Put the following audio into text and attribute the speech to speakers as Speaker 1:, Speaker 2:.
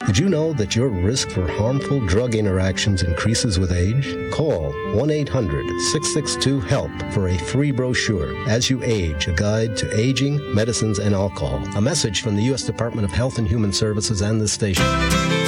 Speaker 1: Did you know that your risk for harmful drug interactions increases with age? Call 1-800-662-HELP for a free brochure, As You Age, a guide to aging, medicines, and alcohol. A message from the U.S. Department of Health and Human Services and this station.